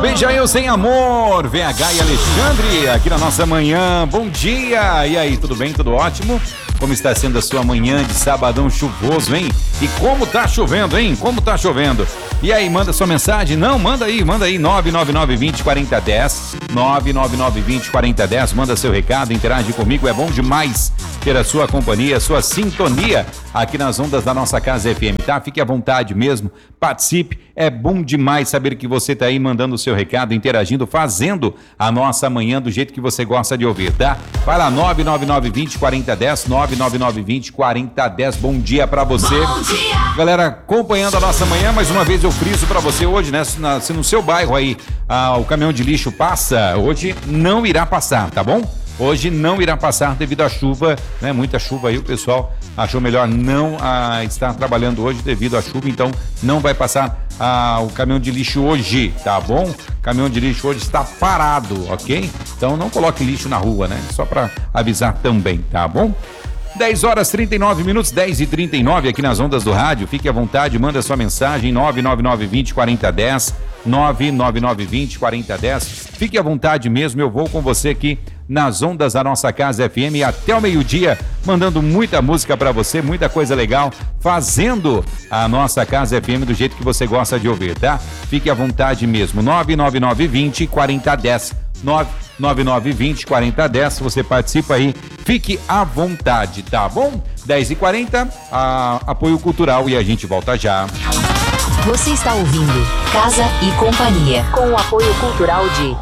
Benjail Sem Amor, VH e Alexandre, aqui na nossa manhã. Bom dia! E aí, tudo bem? Tudo ótimo? Como está sendo a sua manhã de sabadão chuvoso, hein? E como tá chovendo, hein? Como tá chovendo? E aí, manda sua mensagem? Não, manda aí, 99920-4010, 99920-4010, manda seu recado, interage comigo, é bom demais ter a sua companhia, a sua sintonia aqui nas ondas da nossa Casa FM, tá? Fique à vontade mesmo, participe, é bom demais saber que você tá aí mandando o seu recado, interagindo, fazendo a nossa manhã do jeito que você gosta de ouvir, tá? Vai lá, 99920-4010, 99920-4010, bom dia pra você. Bom dia. Galera, acompanhando a nossa manhã, mais uma vez eu friso pra você hoje, né? Se no seu bairro aí o caminhão de lixo passa, hoje não irá passar, tá bom? Hoje não irá passar devido à chuva, né? Muita chuva aí, o pessoal achou melhor não estar trabalhando hoje devido à chuva, então não vai passar o caminhão de lixo hoje, tá bom? O caminhão de lixo hoje está parado, ok? Então não coloque lixo na rua, né? Só para avisar também, tá bom? 10 horas 39 minutos, 10h39 aqui nas ondas do rádio. Fique à vontade, manda sua mensagem 99920-4010, 99920-4010. Fique à vontade mesmo, eu vou com você aqui nas ondas da nossa Casa FM até o meio-dia, mandando muita música pra você, muita coisa legal, fazendo a nossa Casa FM do jeito que você gosta de ouvir, tá? Fique à vontade mesmo, 99920-4010, 99920-4010, você participa aí, fique à vontade, tá bom? 10h40, apoio cultural e a gente volta já. Você está ouvindo Casa e Companhia, com o apoio cultural de...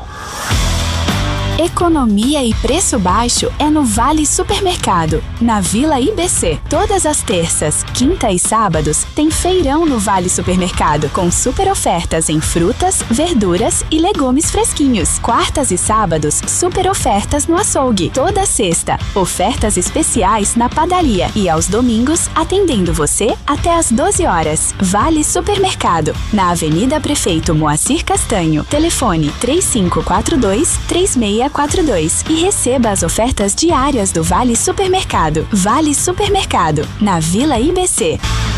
Economia e preço baixo é no Vale Supermercado, na Vila IBC. Todas as terças, quinta e sábados tem feirão no Vale Supermercado, com super ofertas em frutas, verduras e legumes fresquinhos. Quartas e sábados, super ofertas no açougue. Toda sexta, ofertas especiais na padaria e aos domingos, atendendo você até às 12 horas. Vale Supermercado, na Avenida Prefeito Moacir Castanho. Telefone 3542-3642 e receba as ofertas diárias do Vale Supermercado. Vale Supermercado, na Vila IBC.